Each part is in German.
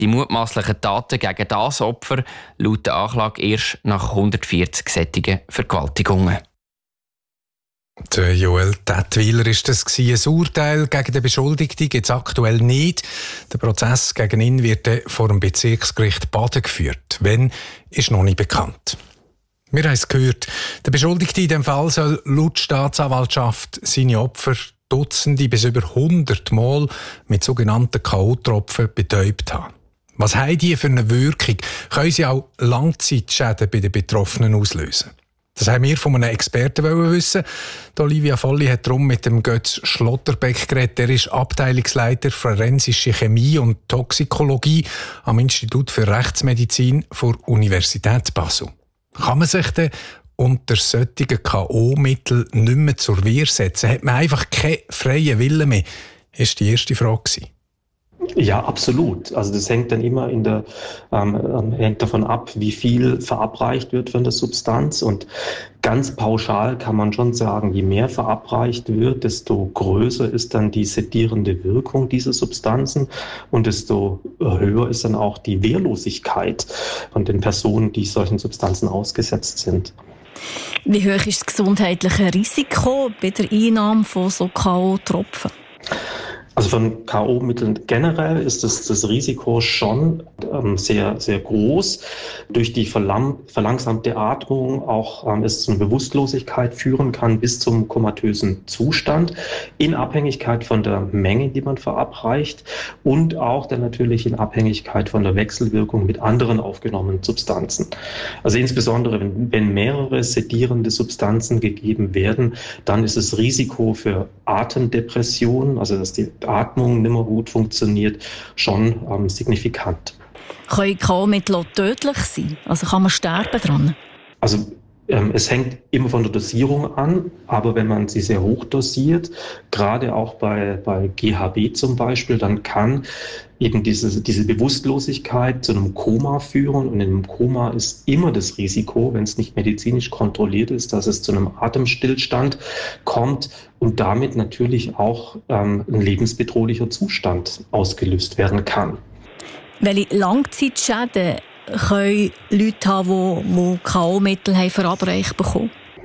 Die mutmaßlichen Taten gegen das Opfer laut der Anklage erst nach 140 sättigen Vergewaltigungen. Der Joel Tätwiler war das. Ein Urteil gegen den Beschuldigten gibt es aktuell nicht. Der Prozess gegen ihn wird vor dem Bezirksgericht Baden geführt. Wann, ist noch nicht bekannt. Wir haben es gehört, der Beschuldigte in diesem Fall soll laut Staatsanwaltschaft seine Opfer Dutzende bis über 100 Mal mit sogenannten K.O.-Tropfen betäubt haben. Was haben die für eine Wirkung? Können sie auch Langzeitschäden bei den Betroffenen auslösen? Das haben wir von einem Experten wissen. Olivia Volli hat darum mit dem Götz Schlotterbeck geredet. Er ist Abteilungsleiter Forensische Chemie und Toxikologie am Institut für Rechtsmedizin der Universität Basel. Kann man sich denn unter solchen K.O.-Mitteln nicht mehr zur Wehr setzen? Hat man einfach keinen freien Willen mehr? Das war die erste Frage. Ja, absolut. Also das hängt dann immer hängt davon ab, wie viel verabreicht wird von der Substanz. Und ganz pauschal kann man schon sagen, je mehr verabreicht wird, desto größer ist dann die sedierende Wirkung dieser Substanzen und desto höher ist dann auch die Wehrlosigkeit von den Personen, die solchen Substanzen ausgesetzt sind. Wie hoch ist das gesundheitliche Risiko bei der Einnahme von so K.O.-Tropfen? Also von K.O.-Mitteln generell ist das Risiko schon sehr, sehr groß. Durch die verlangsamte Atmung auch es zu einer Bewusstlosigkeit führen kann bis zum komatösen Zustand in Abhängigkeit von der Menge, die man verabreicht und auch dann natürlich in Abhängigkeit von der Wechselwirkung mit anderen aufgenommenen Substanzen. Also insbesondere wenn mehrere sedierende Substanzen gegeben werden, dann ist das Risiko für Atemdepression, also dass die Atmung nicht mehr gut funktioniert, schon signifikant. Können K.O.-Mittel tödlich sein? Also kann man sterben dran? Also es hängt immer von der Dosierung an, aber wenn man sie sehr hoch dosiert, gerade auch bei GHB zum Beispiel, dann kann eben diese Bewusstlosigkeit zu einem Koma führen. Und in einem Koma ist immer das Risiko, wenn es nicht medizinisch kontrolliert ist, dass es zu einem Atemstillstand kommt und damit natürlich auch ein lebensbedrohlicher Zustand ausgelöst werden kann. Welche Langzeitschäden können Leute haben, die K.O.-Mittel verabreicht bekommen?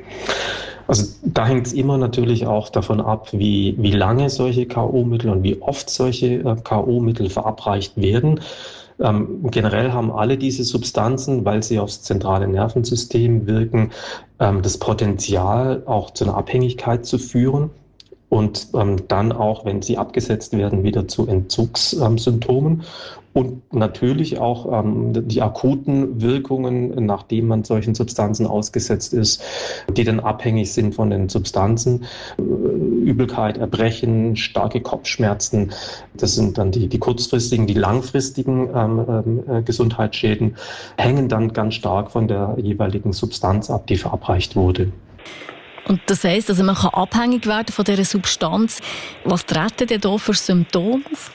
Also da hängt es immer natürlich auch davon ab, wie lange solche K.O.-Mittel und wie oft solche K.O.-Mittel verabreicht werden. Generell haben alle diese Substanzen, weil sie aufs zentrale Nervensystem wirken, das Potenzial, auch zu einer Abhängigkeit zu führen. Und dann auch, wenn sie abgesetzt werden, wieder zu Entzugssymptomen. Und natürlich auch die akuten Wirkungen, nachdem man solchen Substanzen ausgesetzt ist, die dann abhängig sind von den Substanzen. Übelkeit, Erbrechen, starke Kopfschmerzen, das sind dann die kurzfristigen, die langfristigen Gesundheitsschäden, hängen dann ganz stark von der jeweiligen Substanz ab, die verabreicht wurde. Und das heisst, also man kann abhängig werden von dieser Substanz. Was treten denn da für Symptome auf?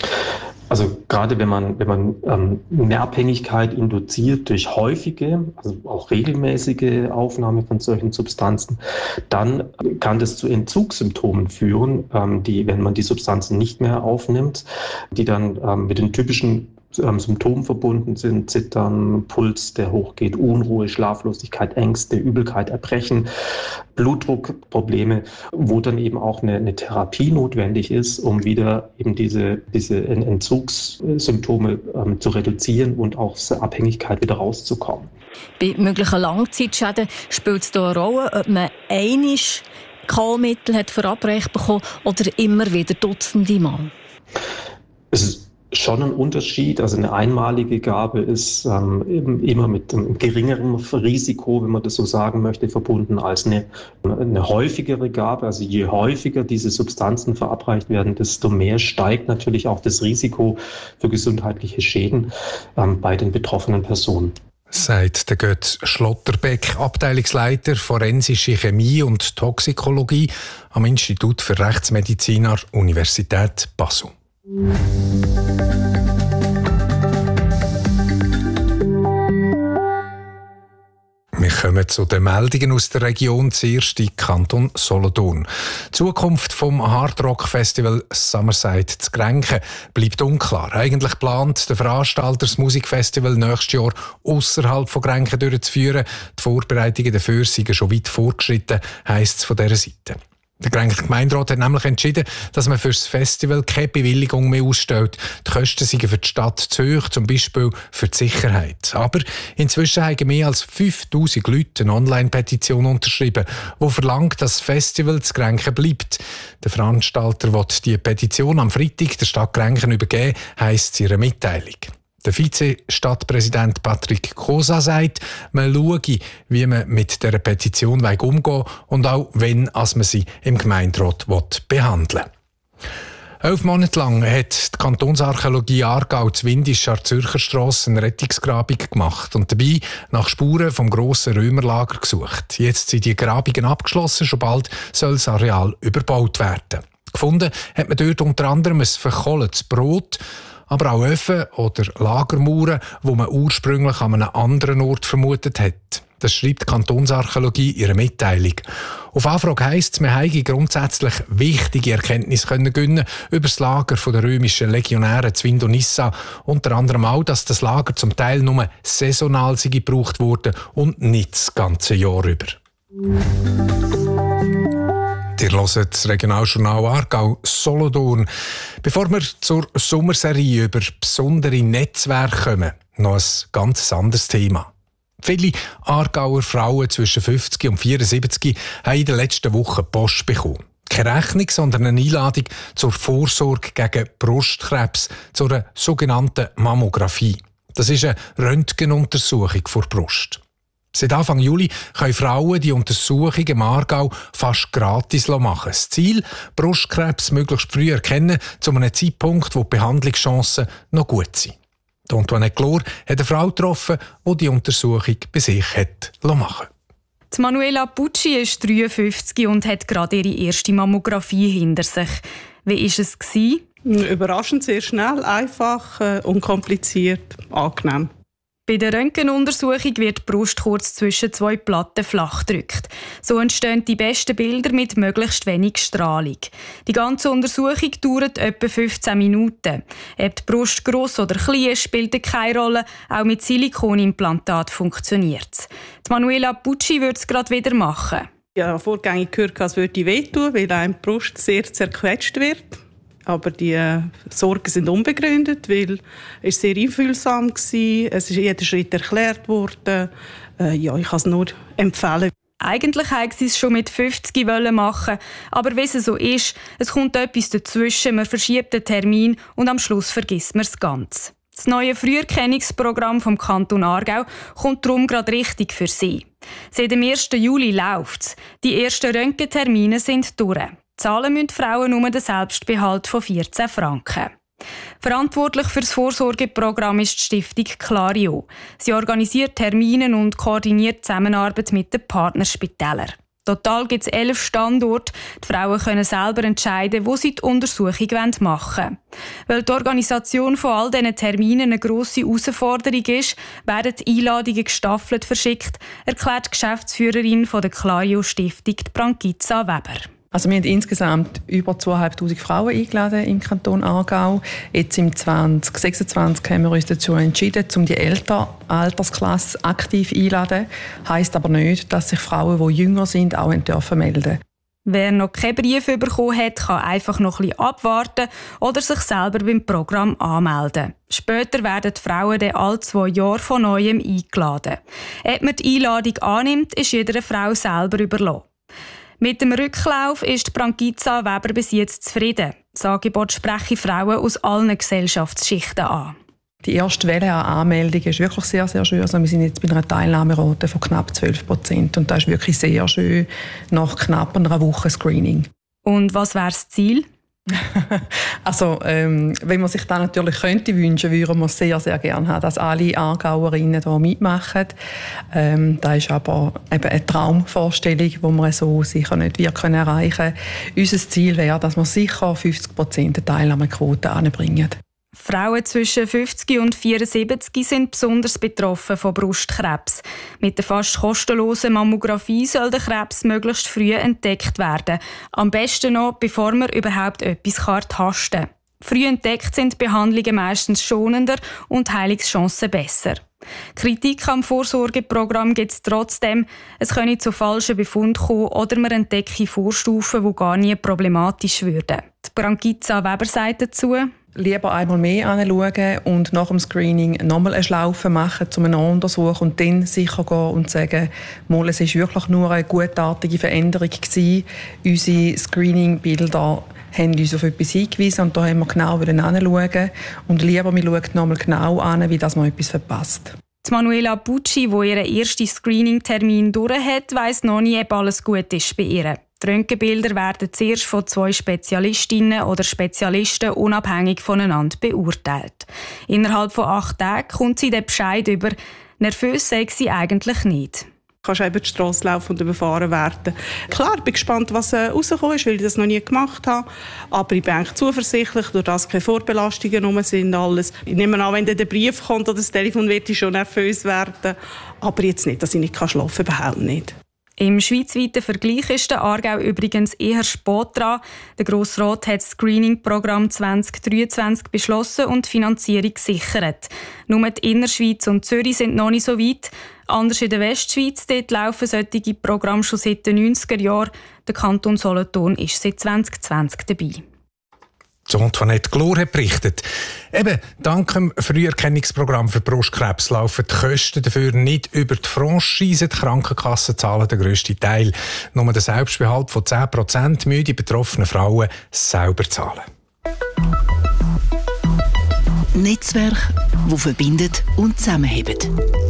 Also gerade wenn man eine Abhängigkeit induziert durch häufige, also auch regelmäßige Aufnahme von solchen Substanzen, dann kann das zu Entzugssymptomen führen, die, wenn man die Substanzen nicht mehr aufnimmt, die dann mit den typischen Symptomen verbunden sind: Zittern, Puls, der hochgeht, Unruhe, Schlaflosigkeit, Ängste, Übelkeit, Erbrechen, Blutdruckprobleme, wo dann eben auch eine Therapie notwendig ist, um wieder eben diese Entzugssymptome zu reduzieren und aus der Abhängigkeit wieder rauszukommen. Bei möglichen Langzeitschäden spielt es da eine Rolle, ob man einmal K.O.-Mittel hat verabreicht bekommen oder immer wieder Dutzende Mal? Es ist schon ein Unterschied. Also eine einmalige Gabe ist immer mit einem geringeren Risiko, wenn man das so sagen möchte, verbunden als eine häufigere Gabe. Also je häufiger diese Substanzen verabreicht werden, desto mehr steigt natürlich auch das Risiko für gesundheitliche Schäden bei den betroffenen Personen. Sagt der Götz Schlotterbeck, Abteilungsleiter Forensische Chemie und Toxikologie am Institut für Rechtsmedizin an der Universität Basel. Wir Wir kommen zu den Meldungen aus der Region, zuerst im Kanton Solothurn. Die Zukunft vom Hardrock-Festival Summerside zu Grenchen bleibt unklar. Eigentlich plant der Veranstalter das Musikfestival nächstes Jahr ausserhalb von Grenchen durchzuführen. Die Vorbereitungen dafür sind schon weit fortgeschritten, heisst es von dieser Seite. Der Grencher Gemeinderat hat nämlich entschieden, dass man für das Festival keine Bewilligung mehr ausstellt. Die Kosten sind für die Stadt zu hoch, zum Beispiel für die Sicherheit. Aber inzwischen haben mehr als 5000 Leute eine Online-Petition unterschrieben, die verlangt, dass das Festival zu Grenchen bleibt. Der Veranstalter will die Petition am Freitag der Stadt Grenchen übergeben, heisst es in ihrer Mitteilung. Der Vize-Stadtpräsident Patrick Cosa sagt, man schaue, wie man mit dieser Petition umgehen will und auch, wenn man sie im Gemeinderat behandeln will. 11 Monate lang hat die Kantonsarchäologie Aargau zu Windisch an der Zürcher Strasse eine Rettungsgrabung gemacht und dabei nach Spuren vom grossen Römerlager gesucht. Jetzt sind die Grabungen abgeschlossen, schon bald soll das Areal überbaut werden. Gefunden hat man dort unter anderem ein verkohletes Brot, aber auch Öfen oder Lagermauern, die man ursprünglich an einem anderen Ort vermutet hat. Das schreibt die Kantonsarchäologie in ihrer Mitteilung. Auf Anfrage heisst es, man habe grundsätzlich wichtige Erkenntnisse gewinnen über das Lager der römischen Legionäre zu Vindonissa. Unter anderem auch, dass das Lager zum Teil nur saisonal gebraucht wurde und nicht das ganze Jahr über. Ihr hört das Regionaljournal Aargau Solothurn. Bevor wir zur Sommerserie über besondere Netzwerke kommen, noch ein ganz anderes Thema. Viele Aargauer Frauen zwischen 50 und 74 haben in den letzten Wochen Post bekommen. Keine Rechnung, sondern eine Einladung zur Vorsorge gegen Brustkrebs, zu einer sogenannten Mammographie. Das ist eine Röntgenuntersuchung für die Brust. Seit Anfang Juli können Frauen die Untersuchung im Aargau fast gratis machen. Das Ziel, Brustkrebs möglichst früh erkennen, zu einem Zeitpunkt, wo die Behandlungschancen noch gut sind. Die Antoinette Glor hat eine Frau getroffen, die die Untersuchung bei sich hat machen. Die Manuela Pucci ist 53 und hat gerade ihre erste Mammographie hinter sich. Wie war es? Überraschend sehr schnell, einfach, unkompliziert, angenehm. Bei der Röntgenuntersuchung wird die Brust kurz zwischen zwei Platten flach gedrückt. So entstehen die besten Bilder mit möglichst wenig Strahlung. Die ganze Untersuchung dauert etwa 15 Minuten. Ob die Brust gross oder klein ist, spielt keine Rolle. Auch mit Silikonimplantat funktioniert es. Die Manuela Pucci würde es gerade wieder machen. Ich habe vorgängig gehört, es würde wehtun, weil einem die Brust sehr zerquetscht wird. Aber die Sorgen sind unbegründet, weil es sehr einfühlsam war. Es ist jeder Schritt erklärt worden. Ich kann es nur empfehlen. Eigentlich wollten sie es schon mit 50 machen, aber wie es so ist, es kommt etwas dazwischen, man verschiebt den Termin und am Schluss vergisst man es ganz. Das neue Früherkennungsprogramm vom Kanton Aargau kommt darum gerade richtig für sie. Seit dem 1. Juli läuft es. Die ersten Röntgentermine sind durch. Zahlen müssen die Frauen nur den Selbstbehalt von 14 Franken. Verantwortlich für das Vorsorgeprogramm ist die Stiftung Clario. Sie organisiert Termine und koordiniert die Zusammenarbeit mit den Partnerspitälern. Total gibt es 11 Standorte. Die Frauen können selber entscheiden, wo sie die Untersuchung machen wollen. Weil die Organisation von all diesen Terminen eine grosse Herausforderung ist, werden die Einladungen gestaffelt verschickt, erklärt die Geschäftsführerin der Clario-Stiftung, Brankiza Weber. Also wir haben insgesamt über 2500 Frauen eingeladen im Kanton Aargau. Jetzt im 2026 haben wir uns dazu entschieden, um die ältere Altersklasse aktiv einzuladen. Heisst aber nicht, dass sich Frauen, die jünger sind, auch dürfen melden. Wer noch keinen Brief bekommen hat, kann einfach noch ein bisschen abwarten oder sich selber beim Programm anmelden. Später werden die Frauen dann alle 2 Jahre von Neuem eingeladen. Ob man die Einladung annimmt, ist jeder Frau selber überlassen. Mit dem Rücklauf ist Brankiza Weber bis jetzt zufrieden. Das Angebot spreche Frauen aus allen Gesellschaftsschichten an. Die erste Welle an Anmeldungen ist wirklich sehr, sehr schön. Also wir sind jetzt bei einer Teilnahmerate von knapp 12%. Und das ist wirklich sehr schön nach knapp einer Woche Screening. Und was wäre das Ziel? Also, wenn man sich das natürlich könnte wünschen, würden wir sehr, sehr gerne haben, dass alle Aargauerinnen hier mitmachen. Das ist aber eben eine Traumvorstellung, die wir so sicher nicht erreichen können. Unser Ziel wäre, dass wir sicher 50% Teilnahmequote anbringen. Frauen zwischen 50 und 74 sind besonders betroffen von Brustkrebs. Mit der fast kostenlosen Mammographie soll der Krebs möglichst früh entdeckt werden. Am besten noch, bevor man überhaupt etwas tasten kann. Früh entdeckt sind Behandlungen meistens schonender und Heilungschancen besser. Kritik am Vorsorgeprogramm gibt es trotzdem. Es könne zu falschen Befunden kommen oder man entdecke Vorstufen, die gar nie problematisch würden. Die Brankiza Weber sagt dazu: Lieber einmal mehr anschauen und nach dem Screening nochmal eine Schlaufe machen, um einen untersuchen und dann sicher gehen und sagen, mal, es war wirklich nur eine gutartige Veränderung gewesen. Unsere Screening-Bilder haben uns auf etwas hingewiesen und da haben wir genau hinschauen. Und lieber, wir schauen nochmal genau an, wie das man etwas verpasst. Die Manuela Bucci, die ihren ersten Screening-Termin durch hat, weiss noch nie, ob alles gut ist bei ihr. Die Röntgenbilder werden zuerst von 2 Spezialistinnen oder Spezialisten unabhängig voneinander beurteilt. Innerhalb von 8 Tagen kommt sie den Bescheid über. Nervös sei sie eigentlich nicht. Du kannst über die Strasse laufen und überfahren werden. Klar, ich bin gespannt, was rausgekommen ist, weil ich das noch nie gemacht habe. Aber ich bin eigentlich zuversichtlich, durch das keine Vorbelastungen rum sind. Alles. Ich nehme an, wenn dann der Brief kommt oder das Telefon, wird ich schon nervös werden. Aber jetzt nicht, dass ich nicht schlafen kann, überhaupt nicht. Im schweizweiten Vergleich ist der Aargau übrigens eher spät dran. Der Grossrat hat das Screening-Programm 2023 beschlossen und die Finanzierung gesichert. Nur die Innerschweiz und Zürich sind noch nicht so weit. Anders in der Westschweiz, dort laufen solche Programme schon seit den 90er Jahren. Der Kanton Solothurn ist seit 2020 dabei. Die Antoinette Glor hat berichtet. Eben, dank dem Früherkennungsprogramm für Brustkrebs laufen die Kosten dafür nicht über die Franchise. Die Krankenkassen zahlen den grössten Teil. Nur den Selbstbehalt von 10% müssen die betroffenen Frauen selber zahlen. Netzwerk, das verbindet und zusammenhebt.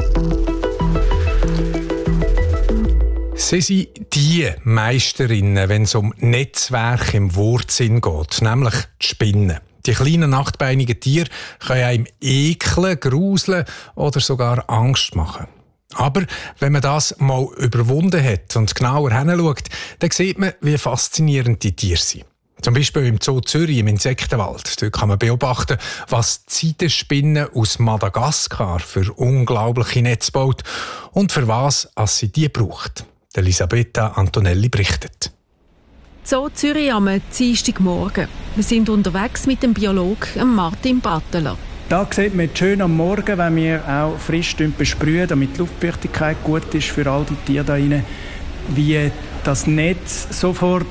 Sie sind die Meisterinnen, wenn es um Netzwerk im Wortsinn geht, nämlich die Spinnen. Die kleinen nachtbeinigen Tiere können einem ekeln, gruseln oder sogar Angst machen. Aber wenn man das mal überwunden hat und genauer hinschaut, dann sieht man, wie faszinierend die Tiere sind. Zum Beispiel im Zoo Zürich im Insektenwald. Dort kann man beobachten, was die Seidenspinne aus Madagaskar für unglaubliche Netze baut und für was sie die braucht. Elisabetta Antonelli berichtet. Zoo Zürich am Dienstagmorgen. Wir sind unterwegs mit dem Biologen Martin Bratteler. Da sieht man schön am Morgen, wenn wir auch frisch besprühen, damit die Luftfeuchtigkeit gut ist für all die Tiere da rein, wie das Netz sofort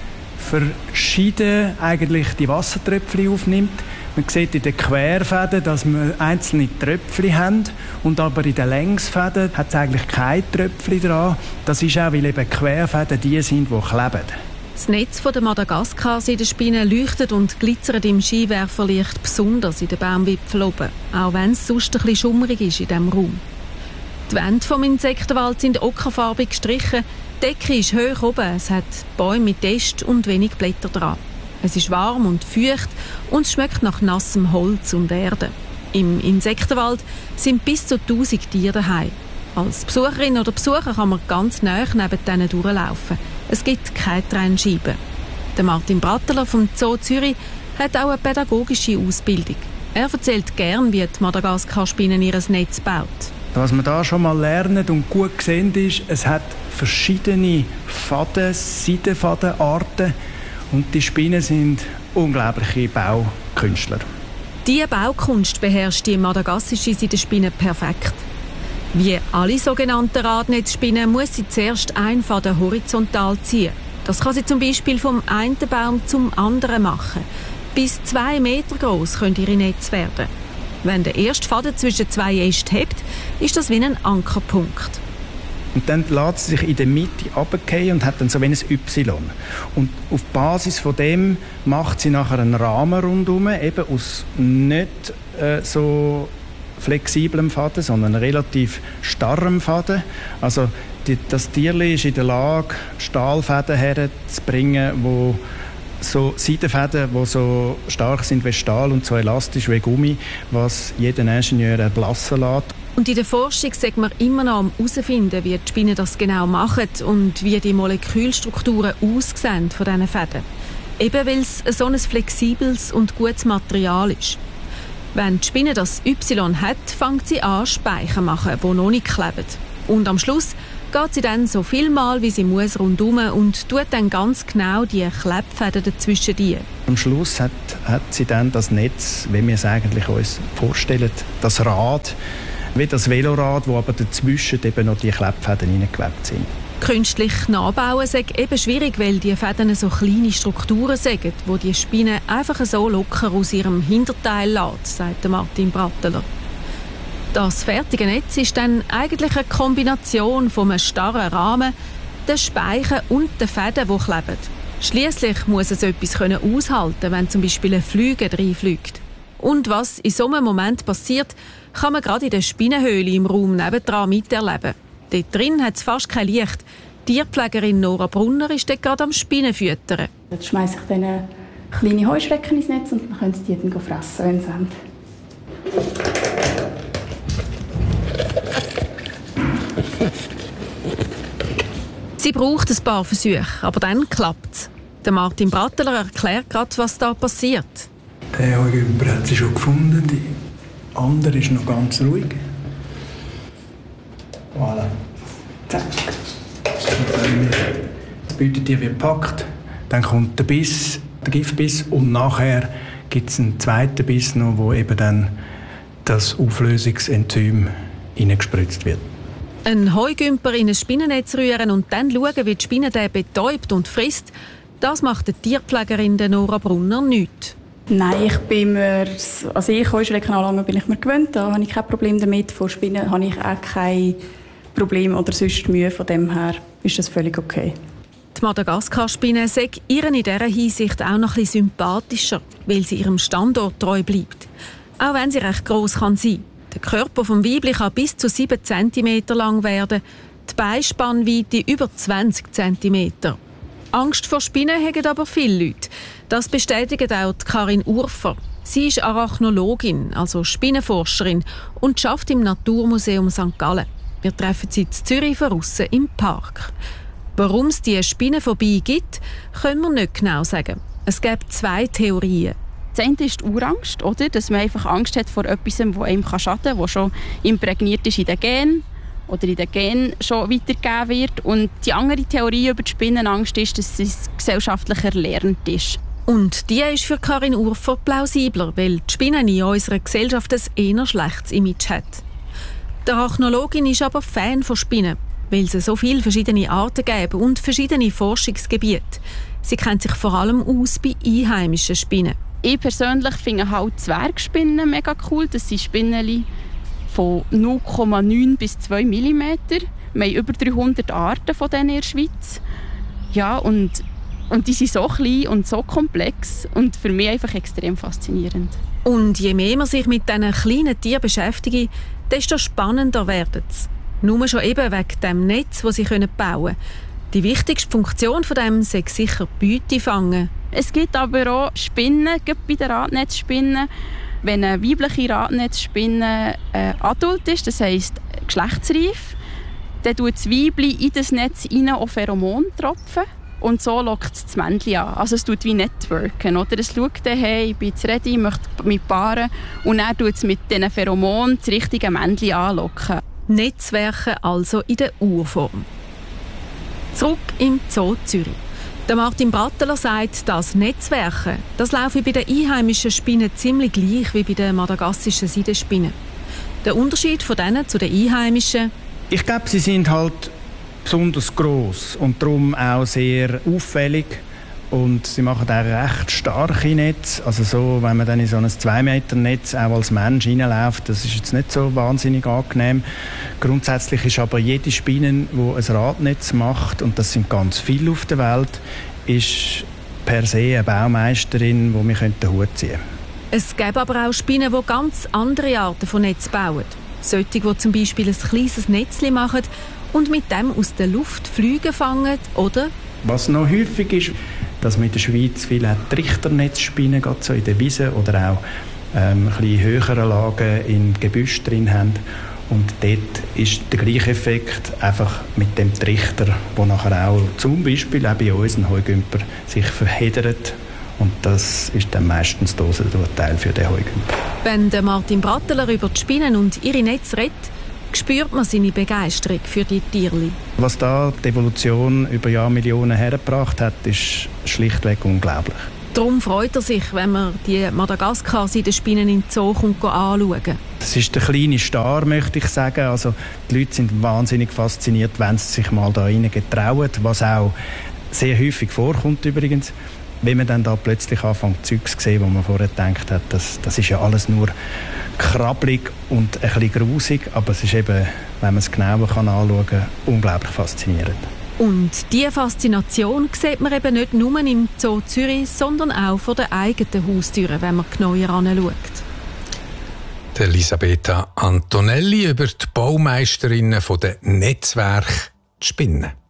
verschieden eigentlich die Wassertröpfchen aufnimmt. Man sieht in den Querfäden, dass wir einzelne Tröpfchen haben und aber in den Längsfäden hat es eigentlich keine Tröpfchen dran. Das ist auch, weil eben Querfäden die sind, die kleben. Das Netz der Madagaskar-Seidenspinne leuchtet und glitzert im Scheinwerferlicht besonders in den Baumwipfeln oben, auch wenn es sonst ein bisschen schummrig ist in diesem Raum. Die Wände vom Insektenwald sind ockerfarbig gestrichen, die Decke ist hoch oben, es hat Bäume mit Ästen und wenig Blätter dran. Es ist warm und feucht und es schmeckt nach nassem Holz und Erde. Im Insektenwald sind bis zu 1000 Tiere daheim. Als Besucherin oder Besucher kann man ganz nahe neben denen durchlaufen. Es gibt keine Trennscheiben. Der Martin Bratteler vom Zoo Zürich hat auch eine pädagogische Ausbildung. Er erzählt gern, wie die Madagaskar-Spinne ihr Netz baut. Was man da schon mal lernt und gut gesehen ist, es hat verschiedene Faden, Seidenfadenarten. Und die Spinnen sind unglaubliche Baukünstler. Diese Baukunst beherrscht die madagassische Seidenspinne perfekt. Wie alle sogenannten Radnetzspinnen muss sie zuerst einen Faden horizontal ziehen. Das kann sie zum Beispiel vom einen Baum zum anderen machen. Bis 2 Meter groß können ihre Netze werden. Wenn der erste Faden zwischen 2 Ästen hebt, ist das wie ein Ankerpunkt. Und dann lässt sie sich in der Mitte runterfallen und hat dann so wie ein Y. Und auf Basis von dem macht sie nachher einen Rahmen rundherum, eben aus nicht so flexiblem Faden, sondern relativ starrem Faden. Also das Tierli ist in der Lage, Stahlfäden herzubringen, wo so Seidenfäden, die so stark sind wie Stahl und so elastisch wie Gummi, was jeden Ingenieur erblassen lässt. Und in der Forschung sagt man immer noch am herausfinden, wie die Spinnen das genau machen und wie die Molekülstrukturen aussehen von diesen Fäden. Eben weil es so ein flexibles und gutes Material ist. Wenn die Spinne das Y hat, fängt sie an, Speichen zu machen, die noch nicht kleben. Und am Schluss geht sie dann so viel Mal, wie sie muss, rundum und tut dann ganz genau die Klebfäden dazwischen die. Am Schluss hat sie dann das Netz, wie wir es eigentlich uns vorstellen, das Rad, wie das Velorad, wo aber dazwischen eben noch die Klebfäden hineingeklebt sind. Künstlich nachbauen sei eben schwierig, weil die Fäden so kleine Strukturen sind, wo die Spinne einfach so locker aus ihrem Hinterteil lässt, sagt Martin Bratteler. Das fertige Netz ist dann eigentlich eine Kombination von einem starren Rahmen, den Speichen und den Fäden, die kleben. Schliesslich muss es etwas aushalten, wenn zum Beispiel ein Flüge reinfliegt. Und was in so einem Moment passiert, kann man gerade in der Spinnenhöhle im Raum nebendran miterleben. Dort drin hat es fast kein Licht. Die Tierpflegerin Nora Brunner ist dort gerade am Spinnen füttern. Jetzt schmeiße ich dann kleine Heuschrecken ins Netz und dann können sie die dann fressen, wenn sie haben. Sie braucht ein paar Versuche, aber dann klappt es. Martin Bratteler erklärt gerade, was da passiert. Der Heugümper hat sie schon gefunden, die andere ist noch ganz ruhig. Voilà. Zack. Und wenn das Beutetier wird gepackt, dann kommt der Biss, der Giftbiss, und nachher gibt es einen zweiten Biss noch, wo eben dann das Auflösungsenzym hineingespritzt wird. Ein Heugümper in ein Spinnennetz rühren und dann schauen, wie die Spinne den betäubt und frisst, das macht die Tierpflegerin Nora Brunner nicht. Nein, ich Heuschrecken anlangen bin ich mir gewöhnt, da habe ich kein Problem damit. Von Spinnen habe ich auch kein Problem oder sonst Mühe, von dem her ist das völlig okay. Die Madagaskar-Spinne sei ihr in dieser Hinsicht auch noch ein bisschen sympathischer, weil sie ihrem Standort treu bleibt. Auch wenn sie recht gross kann sein. Der Körper des Weibchen kann bis zu 7 cm lang werden, die Beinspannweite über 20 cm. Angst vor Spinnen haben aber viele Leute. Das bestätigt auch Karin Urfer. Sie ist Arachnologin, also Spinnenforscherin, und arbeitet im Naturmuseum St. Gallen. Wir treffen sie in Zürich draussen im Park. Warum es diese Spinnenphobie gibt, können wir nicht genau sagen. Es gibt 2 Theorien. Das eine ist die Urangst, oder? Dass man einfach Angst hat vor etwas, das einem schaden kann, das schon imprägniert ist in den Genen oder in den Genen schon weitergegeben wird. Und die andere Theorie über die Spinnenangst ist, dass es gesellschaftlich erlernt ist. Und die ist für Karin Urfer plausibler, weil die Spinne in unserer Gesellschaft ein eher schlechtes Image hat. Die Arachnologin ist aber Fan von Spinnen, weil es so viele verschiedene Arten gibt und verschiedene Forschungsgebiete. Sie kennt sich vor allem aus bei einheimischen Spinnen. Ich persönlich finde halt Zwergspinnen mega cool. Das sind Spinnen von 0,9 bis 2 mm. Wir haben über 300 Arten von denen in der Schweiz. Ja, und die sind so klein und so komplex und für mich einfach extrem faszinierend. Und je mehr man sich mit diesen kleinen Tieren beschäftigt, desto spannender wird es. Nur schon eben wegen dem Netz, das sie bauen können. Die wichtigste Funktion von dem ist sicher Beute fangen. Es gibt aber auch Spinnen, gerade bei den Radnetzspinnen. Wenn eine weibliche Radnetzspinne adult ist, das heisst geschlechtsreif, dann tut das Weibchen in das Netz auch Pheromone tropfen. Und so lockt es das Männchen an. Also es tut wie Networken. Oder? Es schaut dann, hey, ich bin jetzt ready, ich möchte mich paaren. Und dann tut es mit diesen Pheromonen das richtige Männchen anlocken. Netzwerke also in der Urform. Zurück im Zoo Zürich. Der Martin Bratteler sagt, dass Netzwerke, das laufe bei den einheimischen Spinnen ziemlich gleich wie bei den madagassischen Seidenspinnen. Der Unterschied von denen zu den einheimischen? Ich glaube, sie sind halt besonders gross und darum auch sehr auffällig. Und sie machen auch recht starke Netze. Also so, wenn man dann in so ein 2-Meter-Netz auch als Mensch reinläuft, das ist jetzt nicht so wahnsinnig angenehm. Grundsätzlich ist aber jede Spinne, die ein Radnetz macht, und das sind ganz viele auf der Welt, ist per se eine Baumeisterin, die wir den Hut ziehen können. Es gibt aber auch Spinnen, die ganz andere Arten von Netz bauen. Solche, die zum Beispiel ein kleines Netzchen machen und mit dem aus der Luft Flüge fangen, oder? Was noch häufig ist, dass wir in der Schweiz viele Trichternetzspinnen so in der Wiese oder auch ein bisschen höheren Lagen in Gebüsch drin haben. Und dort ist der gleiche Effekt, einfach mit dem Trichter, der nachher auch zum Beispiel auch bei uns ein Heugümper sich verheddert Und das ist dann meistens der Teil für den Heugümper. Wenn der Martin Bratteler über die Spinnen und ihre Netze redet, spürt man seine Begeisterung für die Tierli. Was da die Evolution über Jahrmillionen hergebracht hat, ist schlichtweg unglaublich. Darum freut er sich, wenn man die Madagaskar-Seidenspinnen in den Zoo anschauen kann. Das ist der kleine Star, möchte ich sagen. Also, die Leute sind wahnsinnig fasziniert, wenn sie sich mal da rein getrauen, was auch sehr häufig vorkommt übrigens. Wenn man dann da plötzlich anfängt, Zeug zu sehen, wo man vorher gedacht hat, das ist ja alles nur krabbelig und ein bisschen grusig, aber es ist eben, wenn man es genauer anschauen kann, unglaublich faszinierend. Und diese Faszination sieht man eben nicht nur im Zoo Zürich, sondern auch vor den eigenen Haustüren, wenn man genauer hinschaut. Elisabetta Antonelli über die Baumeisterinnen der Netzwerke Spinnen.